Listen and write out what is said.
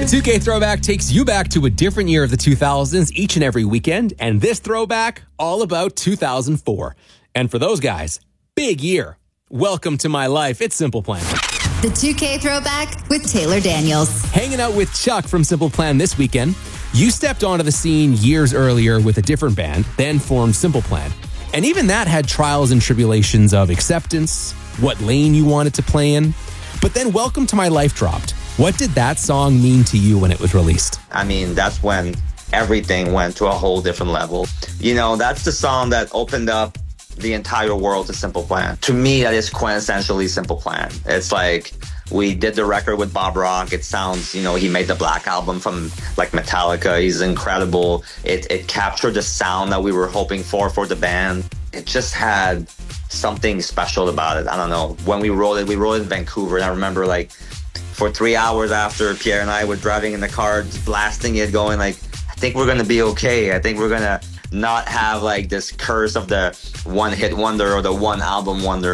2K Throwback takes you back to a different year of the 2000s each and every weekend, and this throwback, all about 2004. And for those guys, big year. Welcome to my life. It's Simple Plan. The 2K Throwback with Taylor Daniels. Hanging out with Chuck from Simple Plan this weekend. You stepped onto the scene years earlier with a different band, then formed Simple Plan. And even that had trials and tribulations of acceptance, what lane you wanted to play in. But then Welcome to My Life dropped. What did that song mean to you when it was released? I mean, that's when everything went to a whole different level. You know, that's the song that opened up the entire world to Simple Plan. To me, that is quintessentially Simple Plan. It's like we did the record with Bob Rock. It sounds, you know, he made the Black Album from like Metallica. He's incredible. It captured the sound that we were hoping for the band. It just had something special about it. I don't know. When we wrote it in Vancouver. And I remember like for 3 hours after, Pierre and I were driving in the car, just blasting it, going like, I think we're going to be okay. I think we're going to not have like this curse of the one hit wonder or the one album wonder.